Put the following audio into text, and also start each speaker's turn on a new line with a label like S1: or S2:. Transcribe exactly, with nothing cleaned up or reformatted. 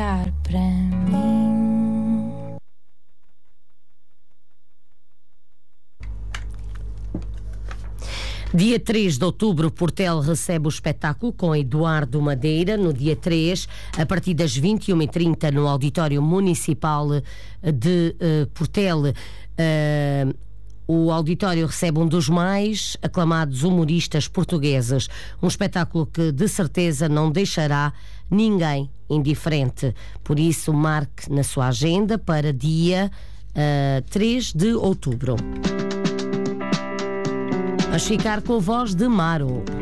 S1: olhar para mim.
S2: Dia três de outubro, Portel recebe o espetáculo com Eduardo Madeira. No dia três, a partir das vinte e uma e trinta, no Auditório Municipal de uh, Portel. Uh, o auditório recebe um dos mais aclamados humoristas portugueses. Um espetáculo que, de certeza, não deixará ninguém indiferente. Por isso, marque na sua agenda para dia uh, três de outubro. Vamos ficar com a voz de Maro.